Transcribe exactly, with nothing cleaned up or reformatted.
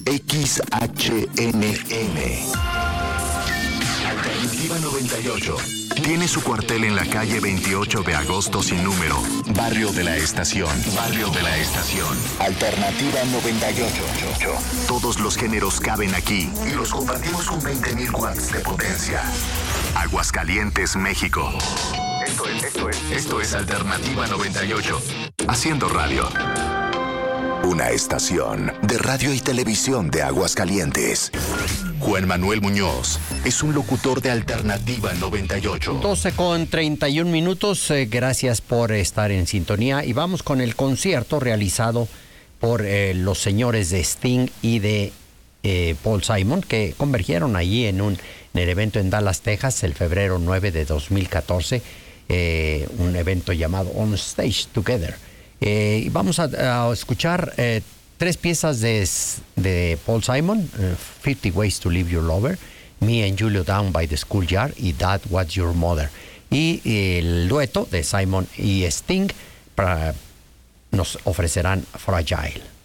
X H N M. Alternativa noventa y ocho. Tiene su cuartel en la calle veintiocho de agosto sin número. Barrio de la Estación. Barrio de la Estación. Alternativa noventa y ocho. Todos los géneros caben aquí y los compartimos con veinte mil watts de potencia. Aguascalientes, México. Esto es, esto es, esto es Alternativa noventa y ocho. Haciendo radio. Una estación de radio y televisión de Aguascalientes. Juan Manuel Muñoz es un locutor de Alternativa noventa y ocho. doce con treinta y un minutos. Eh, gracias por estar en sintonía. Y vamos con el concierto realizado por eh, los señores de Sting y de eh, Paul Simon, que convergieron allí en, un, en el evento en Dallas, Texas, el febrero nueve de dos mil catorce. Eh, un evento llamado On Stage Together. Eh, y vamos a, a escuchar eh, tres piezas de, de Paul Simon, uh, fifty Ways to Leave Your Lover, Me and Julio Down by the Schoolyard y That Was Your Mother. Y, y el dueto de Simon y Sting para, nos ofrecerán Fragile.